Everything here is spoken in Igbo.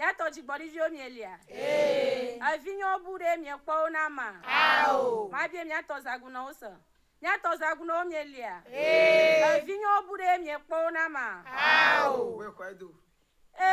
miato jigbori omielia avinyo bure miekpo na ma ma bie miato zaguna osa miato zaguna omielia avinyo bure miekpo na ma we kwaido